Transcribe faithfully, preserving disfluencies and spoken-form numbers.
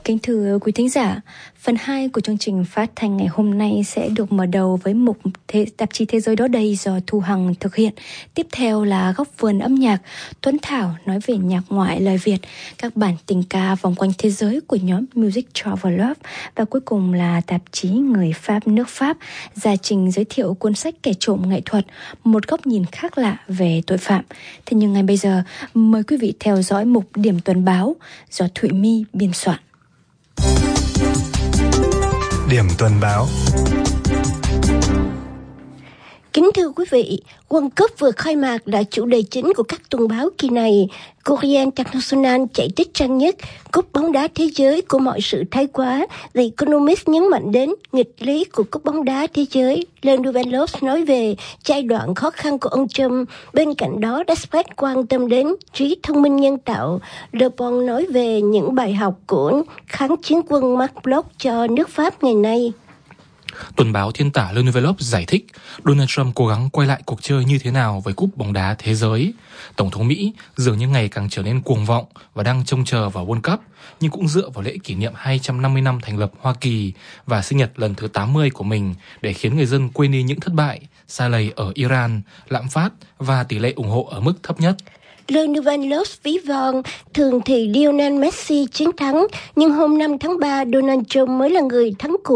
Kính thưa quý thính giả, phần hai của chương trình phát thanh ngày hôm nay sẽ được mở đầu với mục thế, tạp chí Thế giới đó đây do Thu Hằng thực hiện. Tiếp theo là Góc vườn âm nhạc, Tuấn Thảo nói về nhạc ngoại lời Việt, các bản tình ca vòng quanh thế giới của nhóm Music Travel Love, và cuối cùng là tạp chí Người Pháp nước Pháp, Gia Trình giới thiệu cuốn sách Kẻ trộm nghệ thuật, một góc nhìn khác lạ về tội phạm. Thế nhưng ngay bây giờ, mời quý vị theo dõi mục Điểm tuần báo do Thụy My biên soạn. Điểm tuần báo. Kính thưa quý vị, World Cup vừa khai mạc là chủ đề chính của các tuần báo kỳ này. Courrier International chạy tích trang nhất, cúp bóng đá thế giới của mọi sự thái quá. The Economist nhấn mạnh đến nghịch lý của cúp bóng đá thế giới. Le Nouvel Obs nói về giai đoạn khó khăn của ông Trump. Bên cạnh đó, Express quan tâm đến trí thông minh nhân tạo. Le Bon nói về những bài học của kháng chiến quân Marc Bloch cho nước Pháp ngày nay. Tuần báo thiên tả Le Nouvel Obs giải thích Donald Trump cố gắng quay lại cuộc chơi như thế nào với cúp bóng đá thế giới. Tổng thống Mỹ dường như ngày càng trở nên cuồng vọng và đang trông chờ vào World Cup, nhưng cũng dựa vào lễ kỷ niệm hai trăm năm mươi năm thành lập Hoa Kỳ và sinh nhật lần thứ tám mươi của mình để khiến người dân quên đi những thất bại, sa lầy ở Iran, lạm phát và tỷ lệ ủng hộ ở mức thấp nhất. Le Nouvel Obs ví von, thường thì Lionel Messi chiến thắng, nhưng hôm năm tháng ba Donald Trump mới là người thắng cuộc.